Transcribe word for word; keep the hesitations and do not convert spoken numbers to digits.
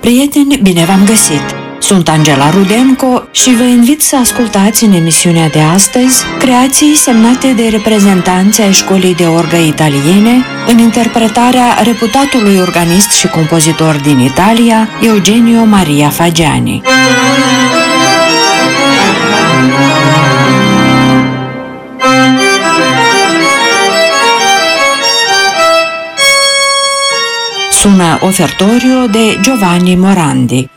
Prieteni, bine v-am găsit! Sunt Angela Rudenco și vă invit să ascultați în emisiunea de astăzi creații semnate de reprezentanții ai școlii de orgă italiene în interpretarea reputatului organist și compozitor din Italia, Eugenio Maria Fagiani. Sună Ofertorio de Giovanni Morandi.